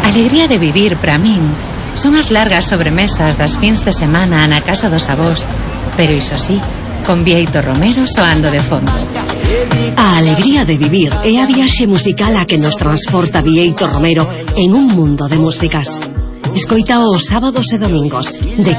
alegría de vivir para min son as largas sobremesas das fins de semana na casa dos avós, pero iso sí, con Bieito Romero soando de fondo. A alegría de vivir é a viaxe musical a que nos transporta Bieito Romero en un mundo de músicas. Escoita os sábados e domingos de